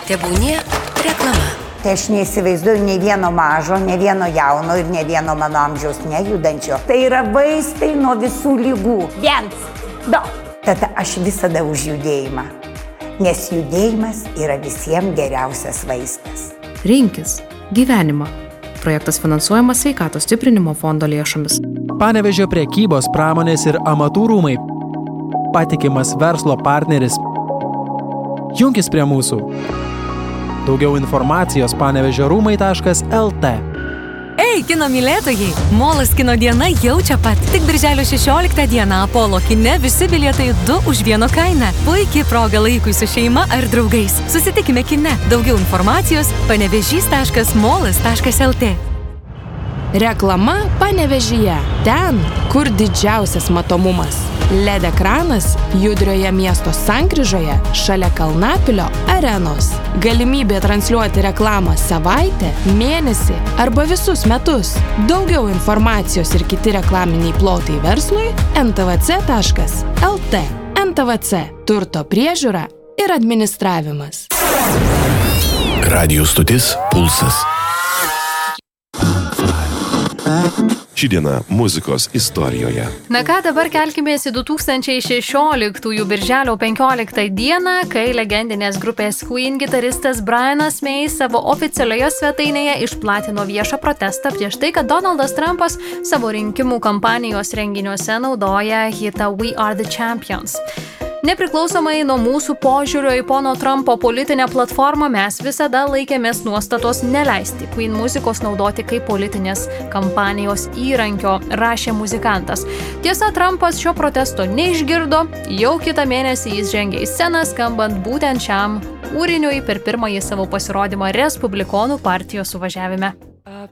Tebūnie reklama. Tai aš neįsivaizduoju nei vieno mažo, nei vieno jauno ir nei vieno mano amžiaus nejudančio. Tai yra vaistai nuo visų lygų. 1, 2. Tada aš visada už judėjimą, nes judėjimas yra visiems geriausias vaistas. Rinkis gyvenimą. Projektas finansuojamas Sveikatos stiprinimo fondo lėšomis. Panevėžio prekybos, pramonės ir amatų rūmai. Patikimas verslo partneris. Junkis prie mūsų. Daugiau informacijos panevežiorūmai.lt. Ei, kino mylėtojai! Molas kino diena jau čia pat. Tik birželio 16 dieną Apollo kine visi bilietai 2 už 1 kainą. Puikiai proga laikui su šeima ar draugais. Susitikime kine. Daugiau informacijos panevežys.molas.lt. Reklama Panevėžyje. Ten, kur didžiausias matomumas. LED ekranas judrioje miesto sankryžoje šalia Kalnapilio arenos. Galimybė transliuoti reklamą savaitę, mėnesį arba visus metus. Daugiau informacijos ir kiti reklaminiai plotai verslui ntvc.lt. NTVC – turto priežiūra ir administravimas. Radijo stotis Pulsas. Ši diena muzikos istorijoje. Na ką, dabar kelkimės į 2016 birželio 15 dieną, kai legendinės grupės Queen gitaristas Brianas May savo oficialioje svetainėje išplatino viešą protestą prieš tai, kad Donaldas Trumpas savo rinkimų kampanijos renginiuose naudoja hitą We Are The Champions. Nepriklausomai nuo mūsų požiūrio į pono Trumpo politinę platformą, mes visada laikėmės nuostatos neleisti Queen muzikos naudoti kaip politinės kampanijos įrankio, rašė muzikantas. Tiesa, Trumpas šio protesto neišgirdo, jau kitą mėnesį jis žengė į sceną, skambant būtent šiam kūriniui per pirmąjį savo pasirodymą Respublikonų partijos suvažiavime.